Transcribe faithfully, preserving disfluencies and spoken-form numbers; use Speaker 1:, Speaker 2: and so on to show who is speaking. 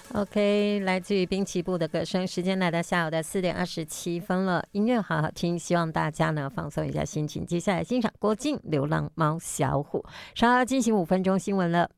Speaker 1: OK， 来自于滨崎步的歌声，时间来到下午的四点二十七分了，音乐好好听，希望大家呢放松一下心情。接下来欣赏郭靖《流浪猫小虎》，稍后进行五分钟新闻了。